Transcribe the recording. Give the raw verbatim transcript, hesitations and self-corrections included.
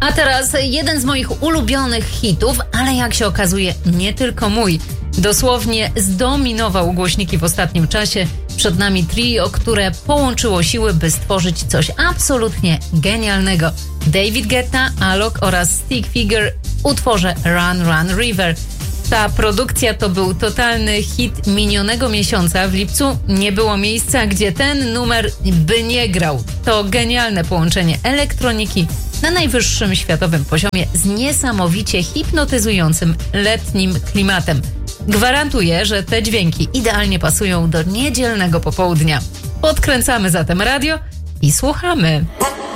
A teraz jeden z moich ulubionych hitów, ale jak się okazuje, nie tylko mój. Dosłownie zdominował głośniki w ostatnim czasie. Przed nami trio, które połączyło siły, by stworzyć coś absolutnie genialnego. David Guetta, Alok oraz Stick Figure w utworze Run Run River. Ta produkcja to był totalny hit minionego miesiąca. W lipcu nie było miejsca, gdzie ten numer by nie grał. To genialne połączenie elektroniki na najwyższym światowym poziomie z niesamowicie hipnotyzującym letnim klimatem. Gwarantuję, że te dźwięki idealnie pasują do niedzielnego popołudnia. Podkręcamy zatem radio i słuchamy.